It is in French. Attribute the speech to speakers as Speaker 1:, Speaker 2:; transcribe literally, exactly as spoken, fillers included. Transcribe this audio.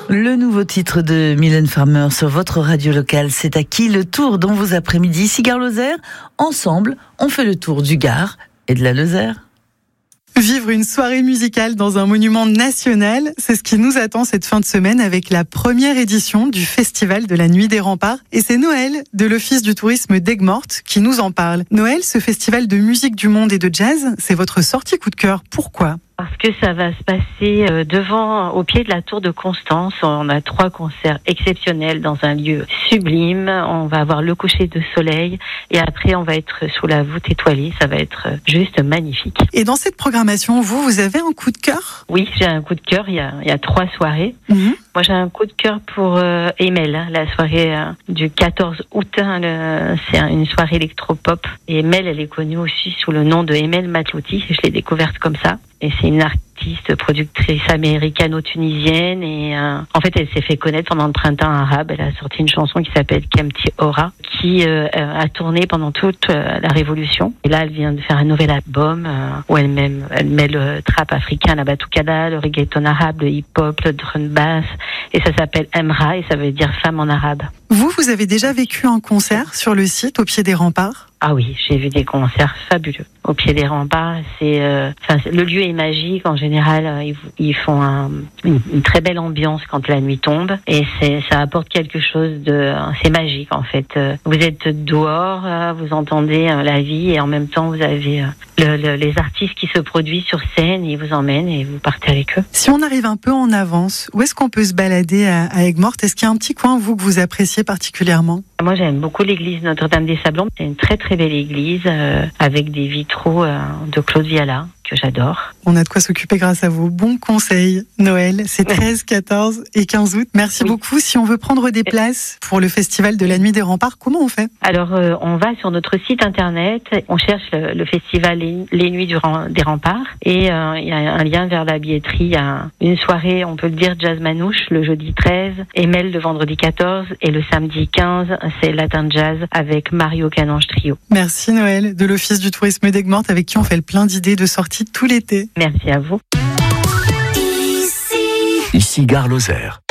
Speaker 1: Le nouveau titre de Mylène Farmer sur votre radio locale, c'est à qui le tour dans vos après-midi. Ici Gare Lozère, ensemble, on fait le tour du Gard et de la Lozère.
Speaker 2: Vivre une soirée musicale dans un monument national, c'est ce qui nous attend cette fin de semaine avec la première édition du Festival de la Nuit des Remparts. Et c'est Noël de l'Office du tourisme d'Aigues-Mortes qui nous en parle. Noël, ce festival de musique du monde et de jazz, c'est votre sortie coup de cœur. Pourquoi ?
Speaker 3: Parce que ça va se passer devant, au pied de la tour de Constance. On a trois concerts exceptionnels dans un lieu sublime. On va avoir le coucher de soleil et après on va être sous la voûte étoilée. Ça va être juste magnifique.
Speaker 2: Et dans cette programmation, vous, vous avez un coup de cœur ?
Speaker 3: Oui, j'ai un coup de cœur. Il y a, il y a trois soirées.
Speaker 2: Mmh.
Speaker 3: Moi, j'ai un coup de cœur pour euh, Emel, hein, la soirée euh, du quatorze août. Hein, le, c'est une soirée électropop. Et Emel, elle est connue aussi sous le nom de Emel Matlouti. Je l'ai découverte comme ça. Et c'est une artiste, productrice américano-tunisienne. Et euh, en fait, elle s'est fait connaître pendant le printemps arabe. Elle a sorti une chanson qui s'appelle Kemti Ora, qui euh, a tourné pendant toute euh, la Révolution. Et là, elle vient de faire un nouvel album euh, où elle met, elle met le trap africain, la batoukada, le reggaeton arabe, le hip-hop, le drum bass. Et ça s'appelle Emra et ça veut dire femme en arabe.
Speaker 2: Vous, vous avez déjà vécu un concert sur le site, au pied des remparts ?
Speaker 3: Ah oui, j'ai vu des concerts fabuleux. Au pied des remparts, c'est, euh, enfin, le lieu est magique. En général, euh, ils, ils font un, une, une très belle ambiance quand la nuit tombe. Et c'est, ça apporte quelque chose de... C'est magique, en fait. Euh, vous êtes dehors, euh, vous entendez euh, la vie et en même temps, vous avez euh, le, le, les artistes qui se produisent sur scène et ils vous emmènent et vous partez avec eux.
Speaker 2: Si on arrive un peu en avance, où est-ce qu'on peut se balader à, à Aigues-Mortes ? Est-ce qu'il y a un petit coin, vous, que vous appréciez particulièrement ?
Speaker 3: Moi, j'aime beaucoup l'église Notre-Dame-des-Sablons. C'est une très très belle église euh, avec des vitraux euh, de Claude Viala que j'adore.
Speaker 2: On a de quoi s'occuper grâce à vos bons conseils. Noël, c'est treize, quatorze et quinze août. Merci oui. beaucoup. Si on veut prendre des places pour le Festival de la Nuit des Remparts, comment on fait ?
Speaker 3: Alors, euh, on va sur notre site internet, on cherche le, le festival Les, les Nuits du, des Remparts et il euh, y a un lien vers la billetterie. Il y a une soirée, on peut le dire, jazz manouche le jeudi treize, Emel le vendredi quatorze et le samedi quinze, c'est Latin Jazz avec Mario Canonge Trio.
Speaker 2: Merci Noël de l'Office du tourisme d'Aigues-Mortes avec qui on fait le plein d'idées de sorties tout l'été.
Speaker 3: Merci à vous.
Speaker 4: Ici, Ici Gare Lozère.